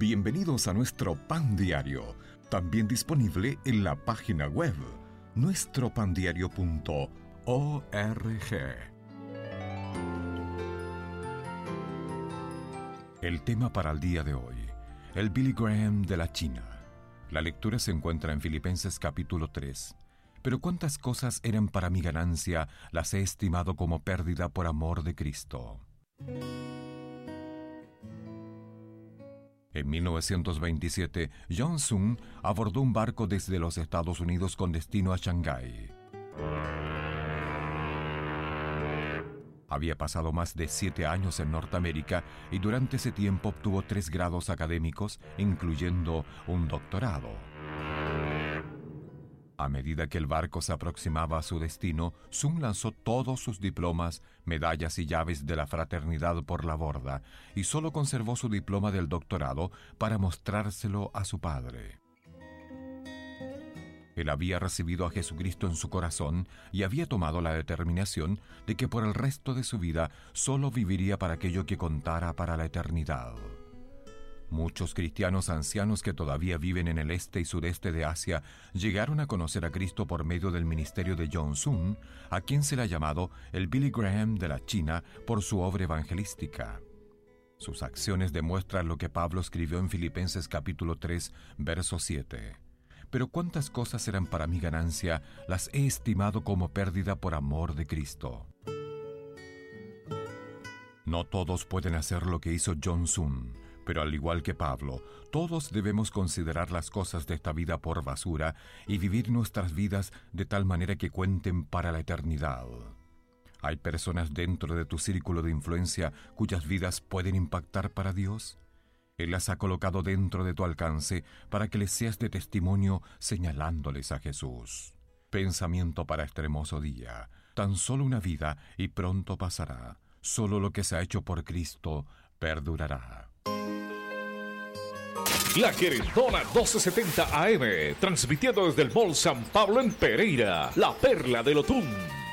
Bienvenidos a nuestro Pan Diario, también disponible en la página web nuestropandiario.org. El tema para el día de hoy, el Billy Graham de la China. La lectura se encuentra en Filipenses capítulo 3. Pero cuántas cosas eran para mi ganancia, las he estimado como pérdida por amor de Cristo. En 1927, John Sun abordó un barco desde los Estados Unidos con destino a Shanghái. Había pasado más de 7 años en Norteamérica y durante ese tiempo obtuvo 3 grados académicos, incluyendo un doctorado. A medida que el barco se aproximaba a su destino, Sun lanzó todos sus diplomas, medallas y llaves de la fraternidad por la borda y solo conservó su diploma del doctorado para mostrárselo a su padre. Él había recibido a Jesucristo en su corazón y había tomado la determinación de que por el resto de su vida solo viviría para aquello que contara para la eternidad. Muchos cristianos ancianos que todavía viven en el este y sureste de Asia llegaron a conocer a Cristo por medio del ministerio de John Sun, a quien se le ha llamado el Billy Graham de la China por su obra evangelística. Sus acciones demuestran lo que Pablo escribió en Filipenses capítulo 3, verso 7. Pero cuántas cosas eran para mi ganancia, las he estimado como pérdida por amor de Cristo. No todos pueden hacer lo que hizo John Sun, pero al igual que Pablo, todos debemos considerar las cosas de esta vida por basura y vivir nuestras vidas de tal manera que cuenten para la eternidad. ¿Hay personas dentro de tu círculo de influencia cuyas vidas pueden impactar para Dios? Él las ha colocado dentro de tu alcance para que les seas de testimonio señalándoles a Jesús. Pensamiento para este hermoso día. Tan solo una vida y pronto pasará. Solo lo que se ha hecho por Cristo perdurará. La Querendona 1270 AM, transmitiendo desde el Mall San Pablo en Pereira, la perla del Otún.